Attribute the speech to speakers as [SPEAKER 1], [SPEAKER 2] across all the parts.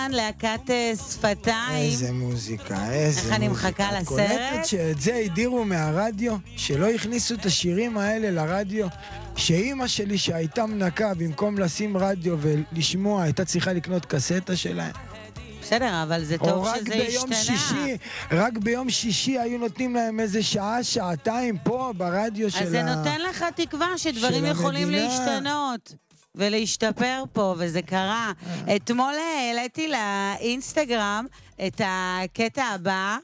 [SPEAKER 1] כאן להקת שפתיים.
[SPEAKER 2] איזה מוזיקה, איזה מוזיקה.
[SPEAKER 1] איך אני מחכה לסרט?
[SPEAKER 2] קולטת שאת זה הדירו מהרדיו, שלא הכניסו את השירים האלה לרדיו, שאימא שלי שהייתה מנקה, במקום לשים רדיו ולשמוע, הייתה צריכה לקנות קסטה שלהם.
[SPEAKER 1] בסדר, אבל זה טוב שזה השתנה.
[SPEAKER 2] רק ביום שישי היו נותנים להם איזה שעה, שעתיים פה ברדיו של
[SPEAKER 1] אז זה נותן לך תקווה שדברים יכולים להשתנות ולהשתפר פה, וזה קרה. אתמול העליתי לאינסטגרם את הקטע הבא.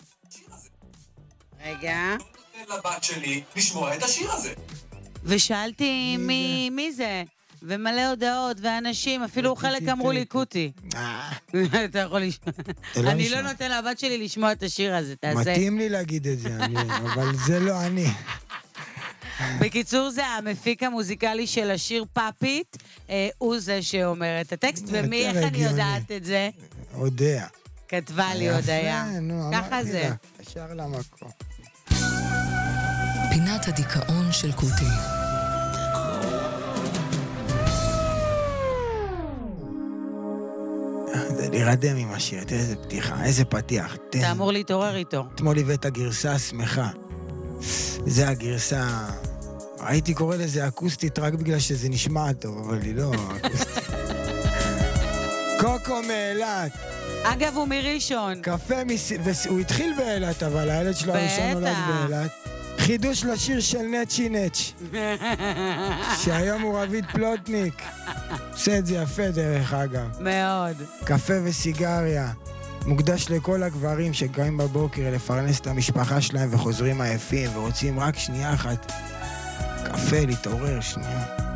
[SPEAKER 1] רגע.
[SPEAKER 3] נותן לבת שלי לשמוע את השיר הזה.
[SPEAKER 1] ושאלתי מי זה? ומלא הודעות ואנשים, אפילו חלק אמרו לי קוטי. אתה יכול לשמוע. אני לא נותן לבת שלי לשמוע את השיר הזה, תעשה.
[SPEAKER 2] מתאים לי להגיד את זה, אבל זה לא אני.
[SPEAKER 1] בקיצור, זה המפיק המוזיקלי של השיר פאפית, הוא זה שאומר את הטקסט, ומי, איך אני יודעת את זה?
[SPEAKER 2] יודע.
[SPEAKER 1] כתבה לי הודיה. ככה זה.
[SPEAKER 2] ישר למקום.
[SPEAKER 4] פינת הדיכאון של קוטי.
[SPEAKER 2] זה להירדם עם השיר, תראה איזה פתיחה, איזה פתיח.
[SPEAKER 1] אתה אמור להתעורר איתו.
[SPEAKER 2] אתמול הבאת הגרסה השמחה. זה הגרסה... הייתי קורא לזה אקוסטית רק בגלל שזה נשמע טוב, אבל היא לא אקוסטית. קוקו מאילת.
[SPEAKER 1] אגב, הוא מראשון.
[SPEAKER 2] קפה הוא התחיל באילת, אבל הילד שלו הראשון נולד באילת. חידוש לשיר של נצ'י נצ' שהיום הוא רביד פלוטניק. עושה את זה יפה דרך אגב.
[SPEAKER 1] מאוד.
[SPEAKER 2] קפה וסיגריה. מוקדש לכל הגברים שקמים בבוקר לפרנס את המשפחה שלהם וחוזרים עייפים ורוצים רק שנייה אחת קפה, להתעורר שנייה.